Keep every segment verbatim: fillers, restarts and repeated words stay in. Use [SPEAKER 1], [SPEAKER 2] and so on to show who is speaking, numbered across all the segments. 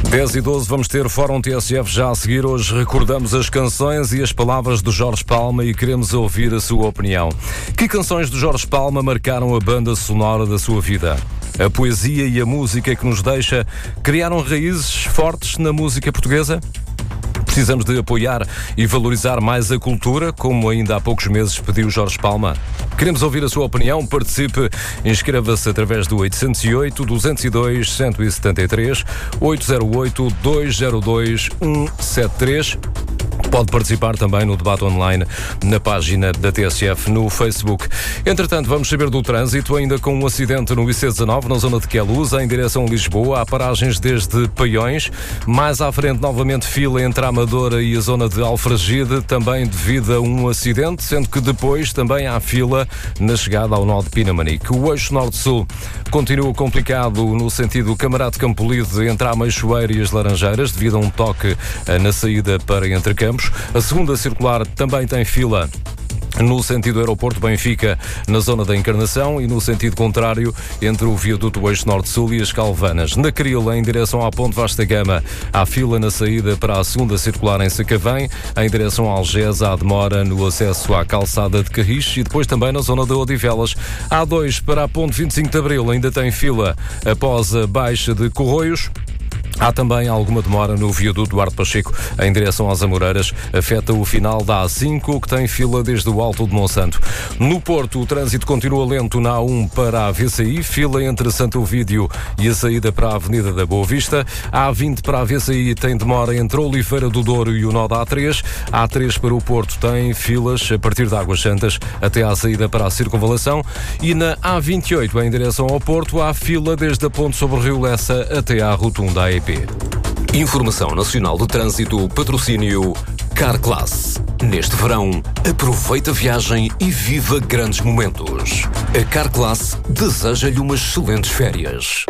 [SPEAKER 1] dez e doze, vamos ter Fórum T S F já a seguir. Hoje recordamos as canções e as palavras do Jorge Palma e queremos ouvir a sua opinião. Que canções do Jorge Palma marcaram a banda sonora da sua vida? A poesia e a música que nos deixa criaram raízes fortes na música portuguesa? Precisamos de apoiar e valorizar mais a cultura, como ainda há poucos meses pediu Jorge Palma. Queremos ouvir a sua opinião. Participe, inscreva-se através do oitocentos e oito, duzentos e dois, cento e setenta e três, oitocentos e oito, duzentos e dois, cento e setenta e três. Pode participar também no debate online na página da T S F no Facebook. Entretanto, vamos saber do trânsito, ainda com um acidente no I C dezanove, na zona de Queluz, em direção a Lisboa. Há paragens desde Paiões. Mais à frente, novamente, fila entre a Amadora e a zona de Alfragide, também devido a um acidente, sendo que depois também há fila na chegada ao nó de Pinamanique. O eixo norte-sul continua complicado no sentido Camarate Campolide, entre a Meixoeira e as Laranjeiras, devido a um toque na saída para Entre Campos. A segunda circular também tem fila no sentido aeroporto Benfica, na zona da Encarnação, e no sentido contrário, entre o viaduto eixo norte-sul e as Calvanas. Na Cril, em direção à Ponte Vasta Gama, há fila na saída para a segunda circular em Sacavém. Em direção a Algés, há demora no acesso à calçada de Carris, e depois também na zona de Odivelas. A dois para a Ponte vinte e cinco de Abril, ainda tem fila após a baixa de Corroios. Há também alguma demora no viaduto Duarte Pacheco, em direção às Amoreiras. Afeta o final da A cinco, que tem fila desde o Alto de Monsanto. No Porto, o trânsito continua lento na A um para a V C I, fila entre Santo Ovídio e a saída para a Avenida da Boa Vista. A A vinte para a V C I tem demora entre Oliveira do Douro e o nó da A três. A A três para o Porto tem filas a partir de Águas Santas até à saída para a Circunvalação. E na A vinte e oito, em direção ao Porto, há fila desde a Ponte sobre o Rio Lessa até à Rotunda A E P.
[SPEAKER 2] Informação Nacional de Trânsito, patrocínio Carclass. Neste verão, aproveita a viagem e viva grandes momentos. A Carclass deseja-lhe umas excelentes férias.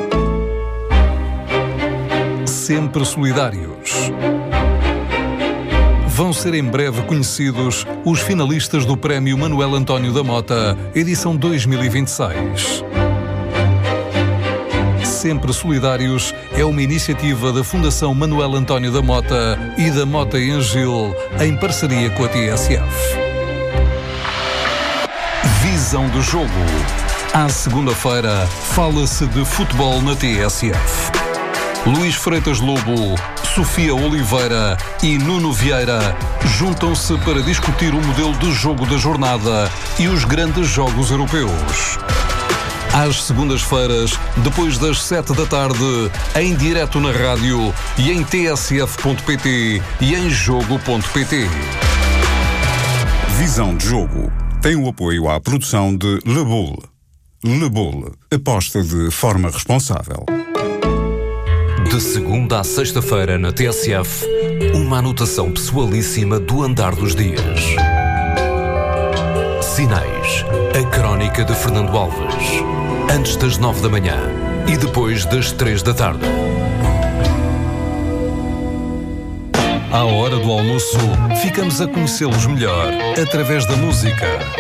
[SPEAKER 3] Sempre solidários. Vão ser em breve conhecidos os finalistas do Prémio Manuel António da Mota, edição dois mil e vinte e seis. Sempre Solidários é uma iniciativa da Fundação Manuel António da Mota e da Mota e Angil, em parceria com a T S F. Visão do jogo. À segunda-feira, fala-se de futebol na T S F. Luís Freitas Lobo, Sofia Oliveira e Nuno Vieira juntam-se para discutir o modelo de jogo da jornada e os grandes jogos europeus. Às segundas-feiras, depois das sete da tarde, em direto na rádio e em t s f ponto p t e em jogo ponto p t.
[SPEAKER 4] Visão de Jogo tem o apoio à produção de Le Boule. Le Boule, aposta de forma responsável.
[SPEAKER 2] De segunda à sexta-feira na T S F, uma anotação pessoalíssima do andar dos dias. Sinais, a crónica de Fernando Alves. Antes das nove da manhã e depois das três da tarde.
[SPEAKER 3] À hora do almoço, ficamos a conhecê-los melhor através da música.